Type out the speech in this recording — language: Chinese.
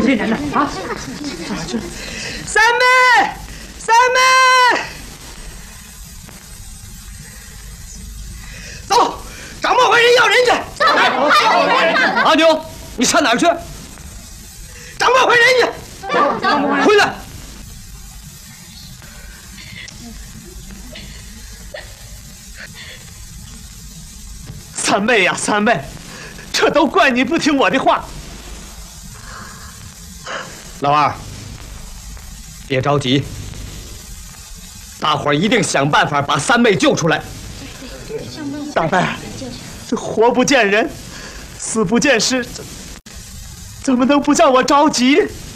这人呢？啊！ 三妹，三妹，走，找莫怀人要人去。 阿牛，你上哪儿去？ 找莫怀人去。 回来。 三妹呀，三妹，这都怪你不听我的话。老二，别着急，大伙儿一定想办法把三妹救出来。大伯，这活不见人，死不见尸，怎么能不叫我着急？